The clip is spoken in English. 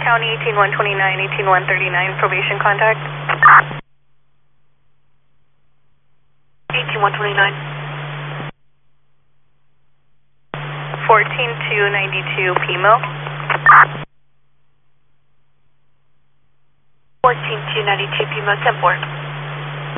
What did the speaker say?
County 18129, 18139, probation contact. 18129. 14292 PMO. 14292 PMO, 10-4.